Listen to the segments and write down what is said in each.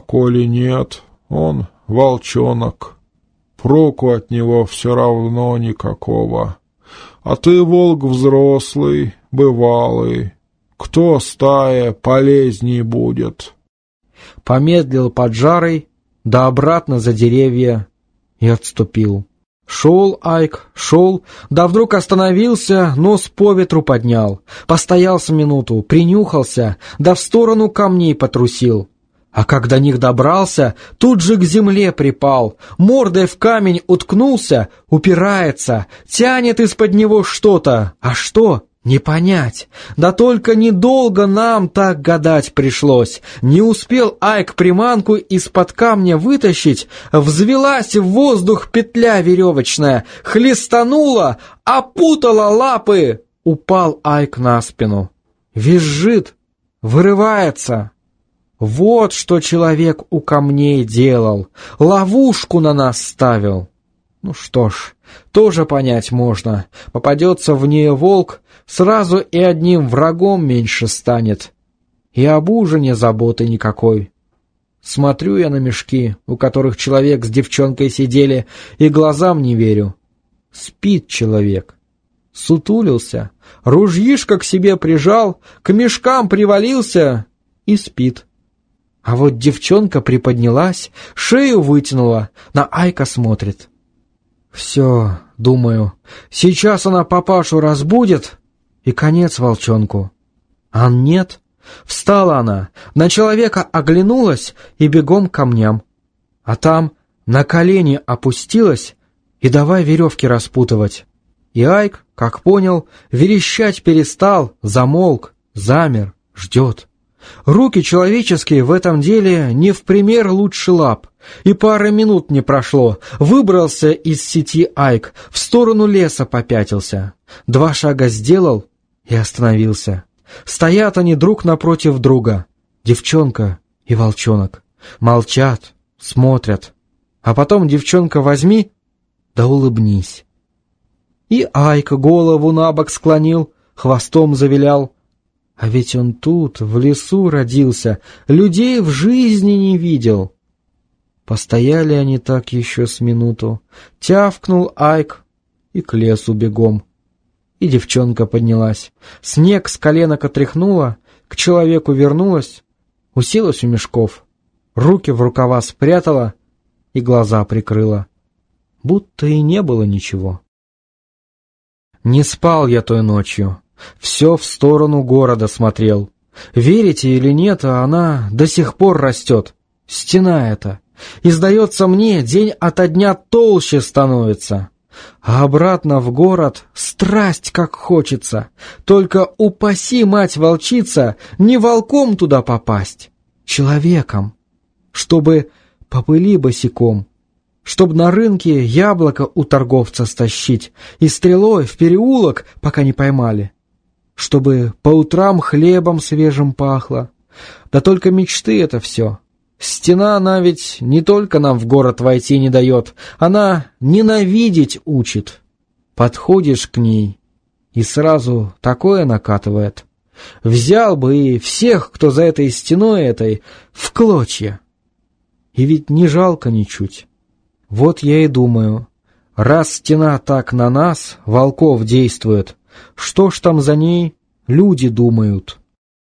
коли нет, он волчонок. Проку от него все равно никакого. А ты волк взрослый, бывалый. Кто стае полезней будет?» Помедлил поджарый, да обратно за деревья и отступил. Шел Айк, шел, да вдруг остановился, нос по ветру поднял. Постоял с минуту, принюхался, да в сторону камней потрусил. А как до них добрался, тут же к земле припал, мордой в камень уткнулся, упирается, тянет из-под него что-то. А что? Не понять. Да только недолго нам так гадать пришлось. Не успел Айк приманку из-под камня вытащить, взвелась в воздух петля веревочная, хлестанула, опутала лапы. Упал Айк на спину. Визжит, вырывается. Вот что человек у камней делал, ловушку на нас ставил. Ну что ж, тоже понять можно. Попадется в нее волк, сразу и одним врагом меньше станет. И об ужине заботы никакой. Смотрю я на мешки, у которых человек с девчонкой сидели, и глазам не верю. Спит человек. Сутулился, ружьишко к себе прижал, к мешкам привалился и спит. А вот девчонка приподнялась, шею вытянула, на Айка смотрит. Все, думаю, сейчас она папашу разбудит, и конец волчонку. А нет. Встала она, на человека оглянулась и бегом к камням. А там на колени опустилась и давай веревки распутывать. И Айк, как понял, верещать перестал, замолк, замер, ждет. Руки человеческие в этом деле не в пример лучше лап. И пары минут не прошло. Выбрался из сети Айк, в сторону леса попятился. 2 шага сделал и остановился. Стоят они друг напротив друга, девчонка и волчонок. Молчат, смотрят. А потом девчонка возьми, да улыбнись. И Айк голову набок склонил, хвостом завилял. А ведь он тут, в лесу родился, людей в жизни не видел. Постояли они так еще с минуту. Тявкнул Айк и к лесу бегом. И девчонка поднялась. Снег с коленок отряхнула, к человеку вернулась, уселась у мешков, руки в рукава спрятала и глаза прикрыла. Будто и не было ничего. Не спал я той ночью. Все в сторону города смотрел. Верите или нет, а она до сих пор растет. Стена эта. И, сдается мне, день ото дня толще становится. А обратно в город страсть как хочется. Только упаси, мать-волчица, не волком туда попасть, человеком. Чтобы попыли босиком. Чтоб на рынке яблоко у торговца стащить и стрелой в переулок, пока не поймали. Чтобы по утрам хлебом свежим пахло. Да только мечты это все. Стена, она ведь не только нам в город войти не дает, она ненавидеть учит. Подходишь к ней, и сразу такое накатывает. Взял бы и всех, кто за этой стеной этой, в клочья. И ведь не жалко ничуть. Вот я и думаю, раз стена так на нас, волков, действует, что ж там за ней люди думают?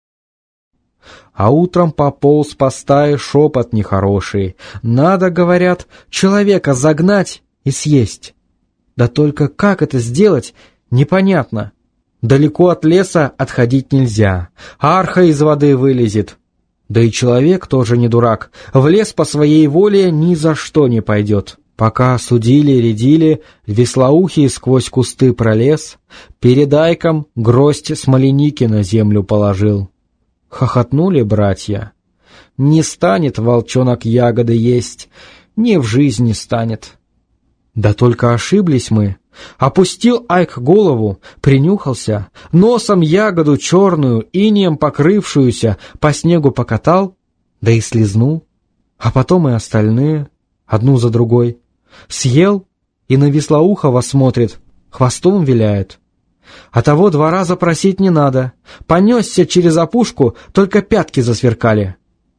А утром пополз по стае шепот нехороший. Надо, говорят, человека загнать и съесть. Да только как это сделать, непонятно. Далеко от леса отходить нельзя. Арха из воды вылезет. Да и человек тоже не дурак. В лес по своей воле ни за что не пойдет. Пока судили-рядили, Веслоухий сквозь кусты пролез, перед Айком гроздь смоленики на землю положил. Хохотнули братья. Не станет волчонок ягоды есть, ни в жизни станет. Да только ошиблись мы. Опустил Айк голову, принюхался, носом ягоду черную, инеем покрывшуюся, по снегу покатал, да и слизнул. А потом и остальные, одну за другой. Съел и на Веслоухова смотрит, хвостом виляет. А того 2 раза просить не надо. Понесся через опушку, только пятки засверкали.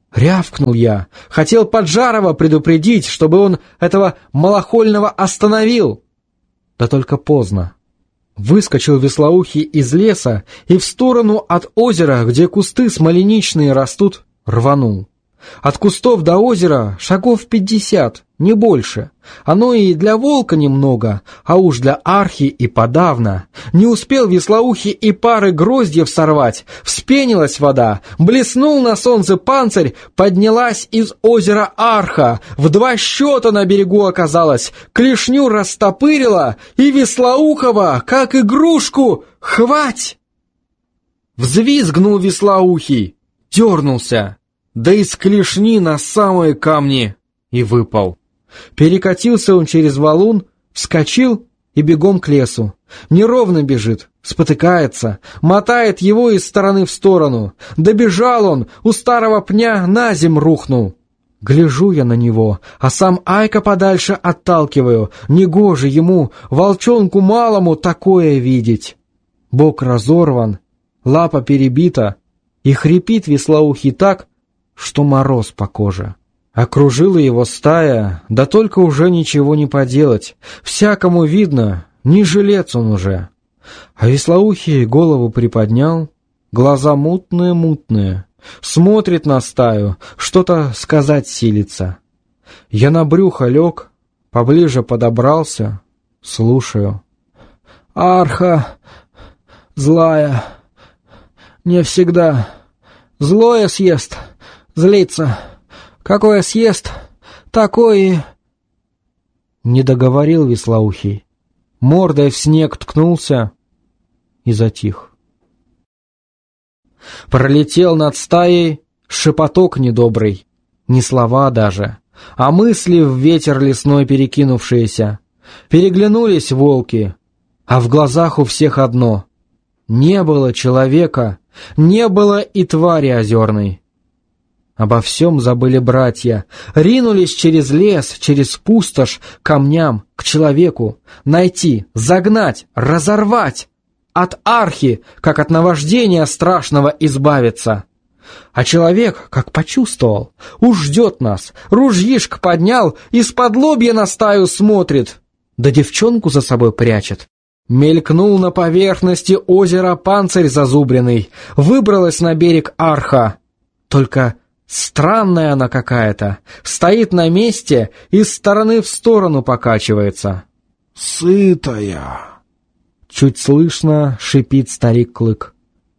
Рявкнул я. Хотел Поджарова предупредить, чтобы он этого малохольного остановил. Да только поздно. Выскочил Веслоухий из леса и в сторону от озера, где кусты смоленичные растут, рванул. От кустов до озера шагов 50, не больше. Оно и для волка немного, а уж для архи и подавно. Не успел Веслоухий и пары гроздьев сорвать. Вспенилась вода, блеснул на солнце панцирь, поднялась из озера арха. В 2 счета на берегу оказалась, клешню растопырила, и Веслоухова, как игрушку, хвать! Взвизгнул Веслоухий, дернулся. Да из клешни на самые камни и выпал. Перекатился он через валун, вскочил и бегом к лесу. Неровно бежит, спотыкается, мотает его из стороны в сторону. Добежал он, у старого пня на земь рухнул. Гляжу я на него, а сам Айка подальше отталкиваю. Негоже ему, волчонку малому, такое видеть. Бок разорван, лапа перебита, и хрипит Веслоухий так, что мороз по коже. Окружила его стая, да только уже ничего не поделать. Всякому видно, не жилец он уже. А Веслоухий голову приподнял, глаза мутные-мутные, смотрит на стаю, что-то сказать силится. Я на брюхо лег, поближе подобрался, слушаю. «Арха злая, не всегда. Злое съест, злится. Какое съест, такое...» Не договорил Веслоухий. Мордой в снег ткнулся и затих. Пролетел над стаей шепоток недобрый, не слова даже, а мысли в ветер лесной перекинувшиеся. Переглянулись волки, а в глазах у всех одно: не было человека, не было и твари озерной. Обо всем забыли братья, ринулись через лес, через пустошь, к камням, к человеку, найти, загнать, разорвать, от архи, как от наваждения страшного, избавиться. А человек, как почувствовал, уж ждет нас, ружьишко поднял, из-под лобья на стаю смотрит, да девчонку за собой прячет. Мелькнул на поверхности озера панцирь зазубренный, выбралась на берег арха. Только странная она какая-то, стоит на месте и из стороны в сторону покачивается. «Сытая!» — чуть слышно шипит старик Клык.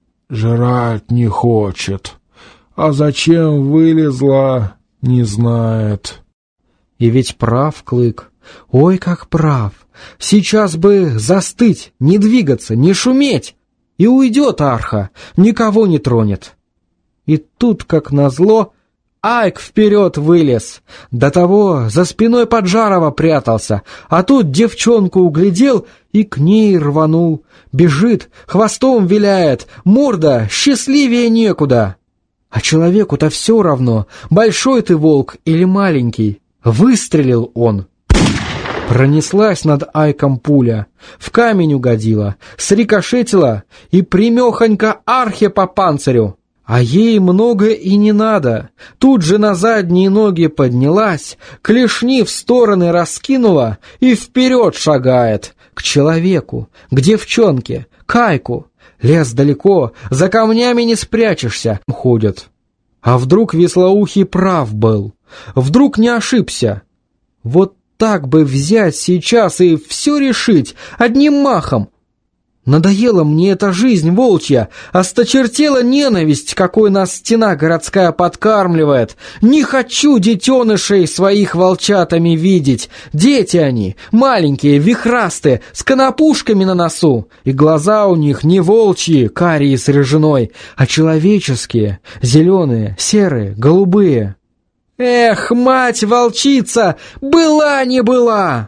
«Жрать не хочет, а зачем вылезла, не знает». И ведь прав Клык, ой, как прав. Сейчас бы застыть, не двигаться, не шуметь, и уйдет арха, никого не тронет. И тут, как назло, Айк вперед вылез. До того за спиной Поджарова прятался, а тут девчонку углядел и к ней рванул. Бежит, хвостом виляет, морда счастливее некуда. А человеку-то все равно, большой ты волк или маленький. Выстрелил он. Пронеслась над Айком пуля, в камень угодила, срикошетила и примехонько архе по панцирю. А ей много и не надо. Тут же на задние ноги поднялась, клешни в стороны раскинула и вперед шагает. К человеку, к девчонке, к Айку. Лес далеко, за камнями не спрячешься, ходят. А вдруг Веслоухий прав был? Вдруг не ошибся? Вот так бы взять сейчас и все решить одним махом. Надоела мне эта жизнь волчья, осточертела ненависть, какой нас стена городская подкармливает. Не хочу детенышей своих волчатами видеть. Дети они, маленькие, вихрастые, с конопушками на носу. И глаза у них не волчьи, карие с рыжиной, а человеческие, зеленые, серые, голубые. Эх, мать-волчица, была не была!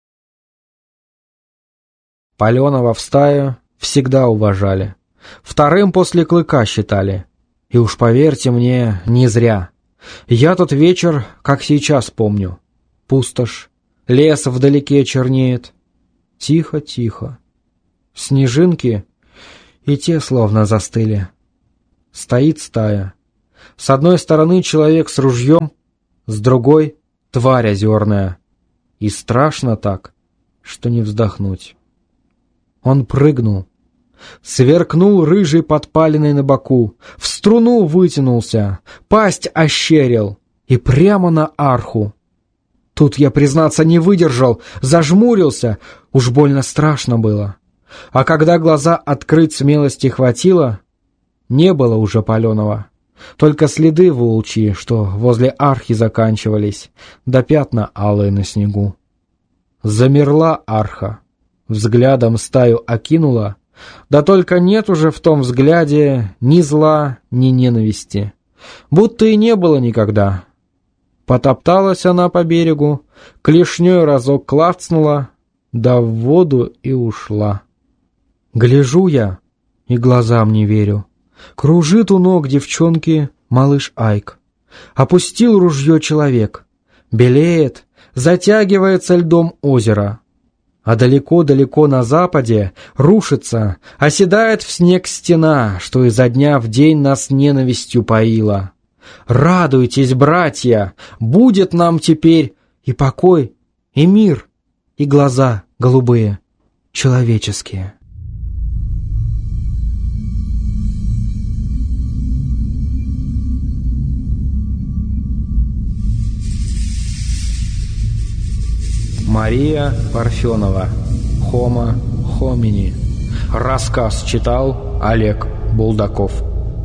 Паленова в стаю всегда уважали. Вторым после Клыка считали. И уж поверьте мне, не зря. Я тот вечер, как сейчас помню. Пустошь, лес вдалеке чернеет. Тихо-тихо. Снежинки и те словно застыли. Стоит стая. С одной стороны человек с ружьем, с другой — тварь озерная. И страшно так, что не вздохнуть. Он прыгнул, сверкнул рыжей подпаленной на боку, в струну вытянулся, пасть ощерил и прямо на арху. Тут я, признаться, не выдержал, зажмурился, уж больно страшно было. А когда глаза открыть смелости хватило, не было уже паленого. Только следы волчьи, что возле архи заканчивались, да пятна алые на снегу. Замерла арха, взглядом стаю окинула, да только нет уже в том взгляде ни зла, ни ненависти, будто и не было никогда. Потопталась она по берегу, клешней разок клацнула, да в воду и ушла. Гляжу я и глазам не верю. Кружит у ног девчонки малыш Айк. Опустил ружье человек. Белеет, затягивается льдом озеро. А далеко-далеко на западе рушится, оседает в снег стена, что изо дня в день нас ненавистью поила. Радуйтесь, братья, будет нам теперь и покой, и мир, и глаза голубые, человеческие. Мария Парфенова. Homo homini. Рассказ читал Олег Булдаков.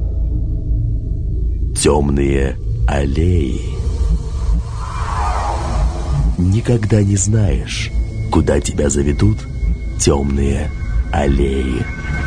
Темные аллеи. Никогда не знаешь, куда тебя заведут темные аллеи.